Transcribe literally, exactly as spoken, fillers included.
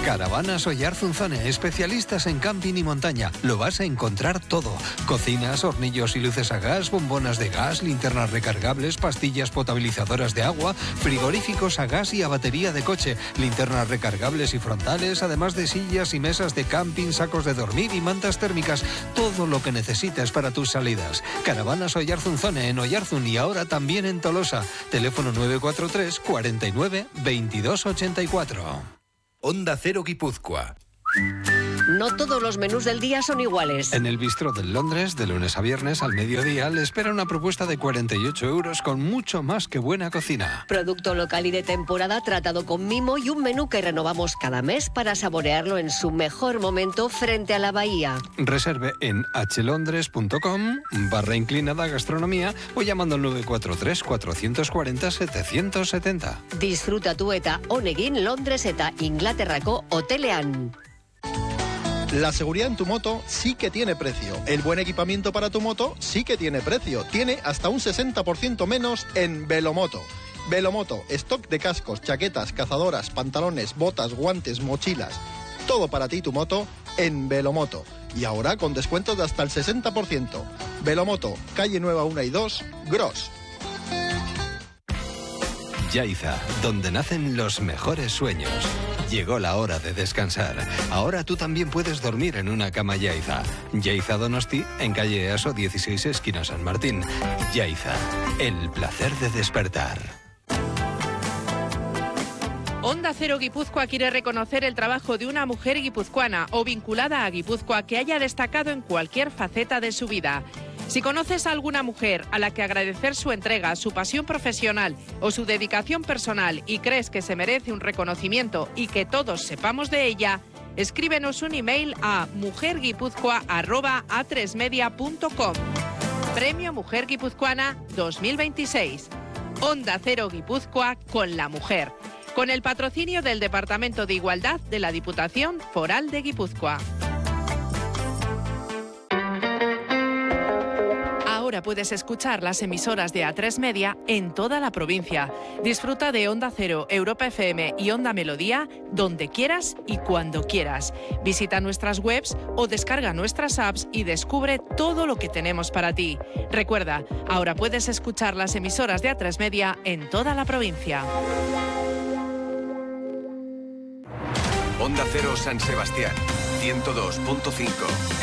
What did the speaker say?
Caravanas Oyarzunzone, especialistas en camping y montaña. Lo vas a encontrar todo. Cocinas, hornillos y luces a gas, bombonas de gas, linternas recargables, pastillas potabilizadoras de agua, frigoríficos a gas y a batería de coche, linternas recargables y frontales, además de sillas y mesas de camping, sacos de dormir y mantas térmicas. Todo lo que necesites para tus salidas. Caravanas Oyarzunzone en Oyarzun y ahora también en Tolosa. Teléfono nueve cuatro tres, cuarenta y nueve, veintidós ochenta y cuatro. Onda Cero Guipúzcoa. No todos los menús del día son iguales. En el Bistro del Londres, de lunes a viernes al mediodía, le espera una propuesta de cuarenta y ocho euros con mucho más que buena cocina. Producto local y de temporada tratado con mimo y un menú que renovamos cada mes para saborearlo en su mejor momento frente a la bahía. Reserve en h londres punto com barra inclinada gastronomía o llamando al nueve cuatro tres, cuatrocientos cuarenta, setecientos setenta. Disfruta tu eta honegin Londres eta Inglaterrako hotelean. La seguridad en tu moto sí que tiene precio. El buen equipamiento para tu moto sí que tiene precio. Tiene hasta un sesenta por ciento menos en Velomoto. Velomoto, stock de cascos, chaquetas, cazadoras, pantalones, botas, guantes, mochilas. Todo para ti y tu moto en Velomoto. Y ahora con descuentos de hasta el sesenta por ciento. Velomoto, calle Nueva uno y dos, Gros. Yaiza, donde nacen los mejores sueños. Llegó la hora de descansar. Ahora tú también puedes dormir en una cama Yaiza. Yaiza Donosti, en calle Easo dieciséis, esquina San Martín. Yaiza, el placer de despertar. Onda Cero Guipúzcoa quiere reconocer el trabajo de una mujer guipuzcoana o vinculada a Guipúzcoa que haya destacado en cualquier faceta de su vida. Si conoces a alguna mujer a la que agradecer su entrega, su pasión profesional o su dedicación personal y crees que se merece un reconocimiento y que todos sepamos de ella, escríbenos un email a mujer guipuzcoa arroba a tres media punto com. Premio Mujer Guipuzcoana dos mil veintiséis. Onda Cero Guipúzcoa con la mujer. Con el patrocinio del Departamento de Igualdad de la Diputación Foral de Guipúzcoa. Ahora puedes escuchar las emisoras de A tres Media en toda la provincia. Disfruta de Onda Cero, Europa F M y Onda Melodía donde quieras y cuando quieras. Visita nuestras webs o descarga nuestras apps y descubre todo lo que tenemos para ti. Recuerda, ahora puedes escuchar las emisoras de A tres Media en toda la provincia. Onda Cero San Sebastián, ciento dos punto cinco.